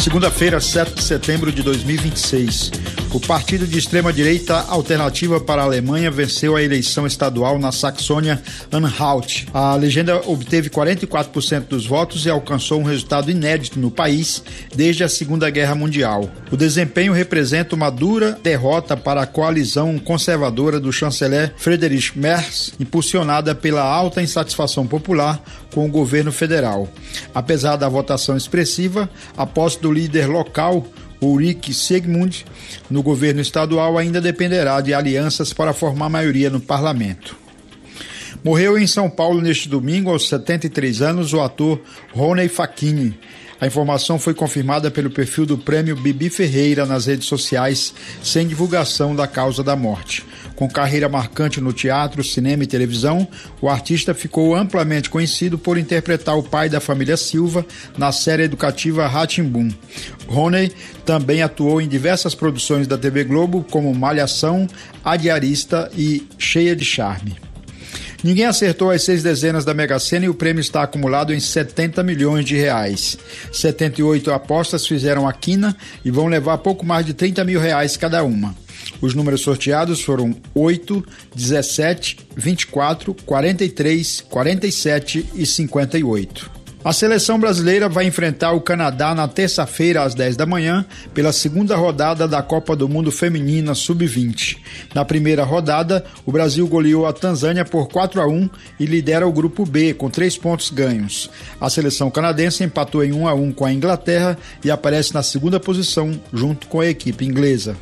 Segunda-feira, 7 de setembro de 2026. O partido de extrema-direita Alternativa para a Alemanha venceu a eleição estadual na Saxônia-Anhalt. A legenda obteve 44% dos votos e alcançou um resultado inédito no país desde a Segunda Guerra Mundial. O desempenho representa uma dura derrota para a coalizão conservadora do chanceler Friedrich Merz, impulsionada pela alta insatisfação popular com o governo federal. Apesar da votação expressiva, a posse do líder local, Ulrich Siegmund, no governo estadual ainda dependerá de alianças para formar maioria no parlamento. Morreu em São Paulo neste domingo, aos 73 anos, o ator Rony Facchini. A informação foi confirmada pelo perfil do Prêmio Bibi Ferreira nas redes sociais, sem divulgação da causa da morte. Com carreira marcante no teatro, cinema e televisão, o artista ficou amplamente conhecido por interpretar o pai da família Silva na série educativa Rá-Tim-Bum. Rony também atuou em diversas produções da TV Globo, como Malhação, A Diarista e Cheia de Charme. Ninguém acertou as 6 dezenas da Mega Sena e o prêmio está acumulado em 70 milhões de reais. 78 apostas fizeram a quina e vão levar pouco mais de 30 mil reais cada uma. Os números sorteados foram 8, 17, 24, 43, 47 e 58. A seleção brasileira vai enfrentar o Canadá na terça-feira às 10 da manhã pela segunda rodada da Copa do Mundo Feminina Sub-20. Na primeira rodada, o Brasil goleou a Tanzânia por 4-1 e lidera o grupo B com 3 pontos ganhos. A seleção canadense empatou em 1-1 com a Inglaterra e aparece na segunda posição junto com a equipe inglesa.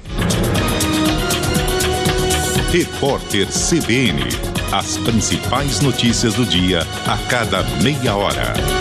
Repórter CBN. As principais notícias do dia a cada meia hora.